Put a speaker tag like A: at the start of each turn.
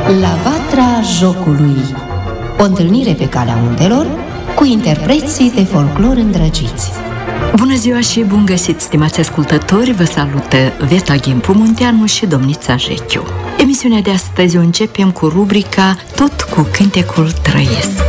A: La Vatra Jocului. O întâlnire pe calea undelor cu interpreții de folclor îndrăgiți.
B: Bună ziua și bun găsit, stimați ascultători! Vă salută Veta Ghimpu Munteanu și domnița Jeciu. Emisiunea de astăzi o începem cu rubrica Tot cu cântecul trăiesc.